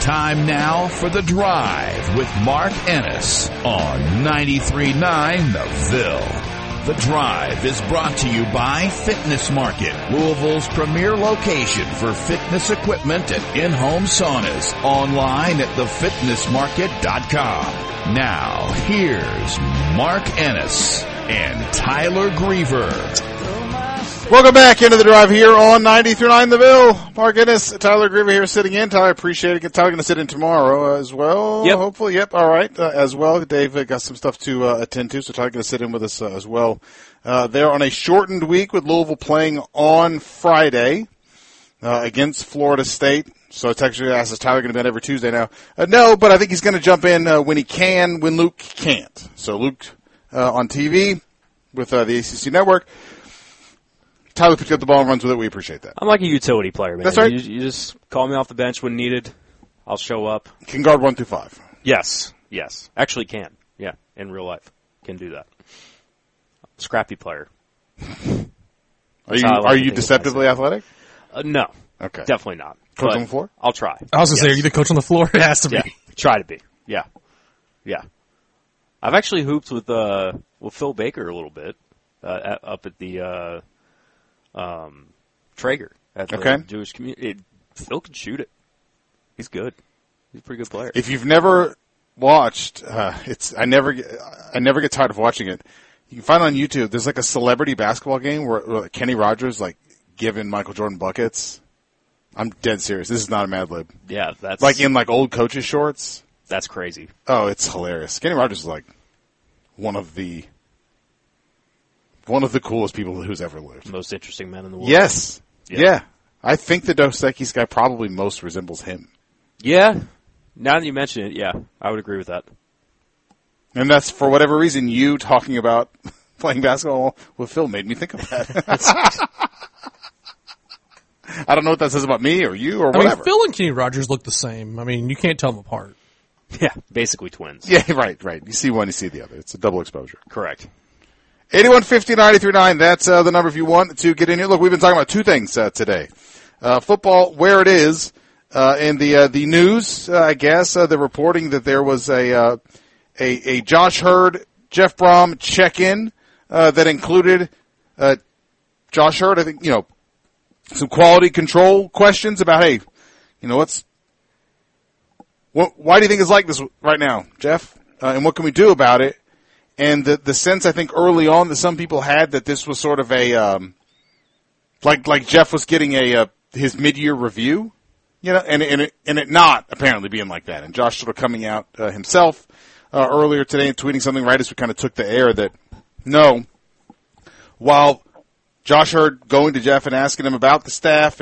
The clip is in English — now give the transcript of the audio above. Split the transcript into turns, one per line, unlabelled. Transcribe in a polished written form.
Time now for The Drive with Mark Ennis on 93.9 The Ville. The Drive is brought to you by Fitness Market, Louisville's premier location for fitness equipment and in-home saunas. Online at thefitnessmarket.com. Now, here's Mark Ennis and Tyler Griever.
Welcome back into The Drive here on 93.9 The Ville. Mark Ennis, Tyler Griever here sitting in. Tyler, appreciate it. Tyler going to sit in tomorrow as well,
yep.
Hopefully. Yep, all right, as well. Dave got some stuff to attend to, so Tyler going to sit in with us as well. They're on a shortened week with Louisville playing on Friday against Florida State. So it's actually asked, is Tyler going to be on every Tuesday now? No, but I think he's going to jump in when he can, when Luke can't. So Luke on TV with the ACC Network. Tyler picks up the ball and runs with it. We appreciate that.
I'm like a utility player, man.
That's right.
You just call me off the bench when needed. I'll show up.
Can guard 1 through 5.
Yes. Actually can. Yeah, in real life. Can do that. Scrappy player.
Are you deceptively athletic?
No.
Okay.
Definitely not.
Coach on the floor?
I'll try.
I was going to say, are you the coach on the floor? It has to be.
Yeah. Try to be. Yeah. I've actually hooped with Phil Baker a little bit up at the Traeger at the Jewish community. Phil can shoot it. He's good. He's a pretty good player.
If you've never watched, I never get tired of watching it. You can find it on YouTube. There's like a celebrity basketball game where Kenny Rogers like giving Michael Jordan buckets. I'm dead serious. This is not a Mad Lib.
Yeah, that's
like in like old coaches shorts.
That's crazy.
Oh, it's hilarious. Kenny Rogers is like one of the coolest people who's ever lived.
Most interesting men in the world.
Yes. Yeah. I think the Dos Equis guy probably most resembles him.
Yeah. Now that you mention it, yeah, I would agree with that.
And that's, for whatever reason, you talking about playing basketball with Phil made me think of that. I don't know what that says about me or you or whatever.
I mean, Phil and Kenny Rogers look the same. I mean, you can't tell them apart.
Yeah, basically twins.
Yeah, right. You see one, you see the other. It's a double exposure.
Correct.
8150-939, that's the number if you want to get in here. Look, we've been talking about two things today. Football, where it is, in the news, I guess, the reporting that there was a Josh Hurd, Jeff Brom check-in that included Josh Hurd, I think, some quality control questions about, hey, why do you think it's like this right now, Jeff? And what can we do about it? And the sense, I think, early on that some people had that this was sort of a, like Jeff was getting his mid-year review, and it not apparently being like that. And Josh sort of coming out himself earlier today and tweeting something right as we kind of took the air that, no, while Josh Hurd going to Jeff and asking him about the staff